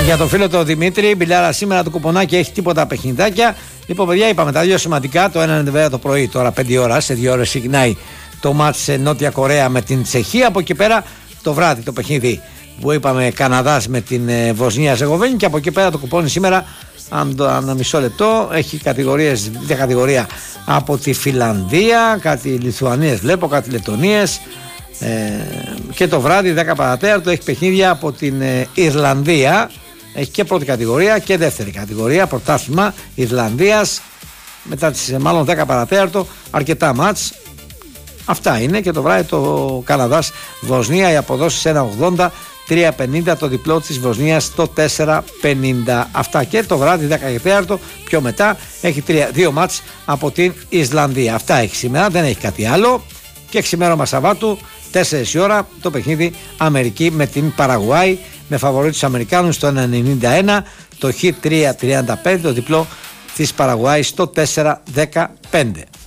Για τον φίλο του Δημήτρη, μπιλιάρα σήμερα το κουπονάκι έχει τίποτα παιχνιδάκια. Λοιπόν, παιδιά, είπαμε τα δύο σημαντικά. Το ένα είναι βέβαια το πρωί, τώρα 5 ώρα. Σε 2 ώρες ξεκινάει το μάτς σε Νότια Κορέα με την Τσεχία. Από εκεί πέρα το βράδυ το παιχνίδι που είπαμε Καναδάς με την Βοσνία Ζεγοβίνη. Και από εκεί πέρα το κουπόνι σήμερα, αν μισό λεπτό, έχει κατηγορίες, μια κατηγορία από τη Φιλανδία, κάτι Λιθουανίες βλέπω, κάτι Λετονίες. Και το βράδυ 10 παρατέταρτο έχει παιχνίδια από την Ιρλανδία. Έχει και πρώτη κατηγορία και δεύτερη κατηγορία. Πρωτάθλημα Ιρλανδίας. Μετά τις μάλλον 10 παρατέταρτο αρκετά μάτς. Αυτά είναι. Και το βράδυ το Καναδάς Βοσνία. Οι αποδόσεις 1,80, 3,50 το διπλό της Βοσνίας στο 4,50. Αυτά και το βράδυ 10 και 4 πιο μετά έχει 2 μάτς από την Ισλανδία. Αυτά έχει σήμερα, δεν έχει κάτι άλλο. Και ξημέρωμα Σαββάτου 4 η ώρα το παιχνίδι Αμερική με την Παραγουάη, με φαβορί τους Αμερικάνους στο 1,91, το Χ3,35, το διπλό της Παραγουάης στο 4,15.